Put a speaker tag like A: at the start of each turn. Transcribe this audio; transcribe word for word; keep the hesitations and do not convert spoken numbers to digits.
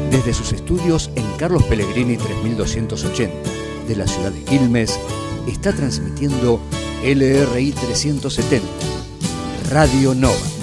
A: Desde sus estudios en Carlos Pellegrini tres mil doscientos ochenta de la ciudad de Quilmes, está transmitiendo L R I trescientos setenta, Radio Nova.